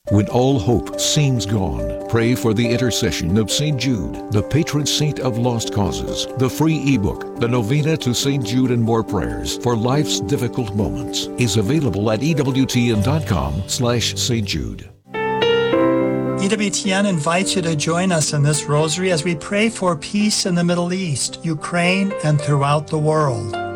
When all hope seems gone, pray for the intercession of St. Jude, the patron saint of lost causes. The free ebook, The Novena to St. Jude and More Prayers for Life's Difficult Moments, is available at EWTN.com/St. Jude. EWTN invites you to join us in this rosary as we pray for peace in the Middle East, Ukraine, and throughout the world.